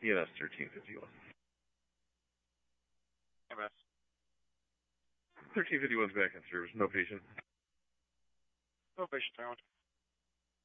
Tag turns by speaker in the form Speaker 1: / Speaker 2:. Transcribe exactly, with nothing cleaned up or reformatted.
Speaker 1: E N S thirteen fifty-one.
Speaker 2: M S.
Speaker 1: thirteen fifty-one's back in service. No patient.
Speaker 2: No patient found.